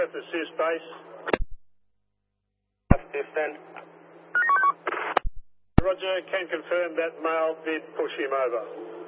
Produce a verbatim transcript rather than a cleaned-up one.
Perth Assist Base. fifteen. Roger, can confirm that male did push him over.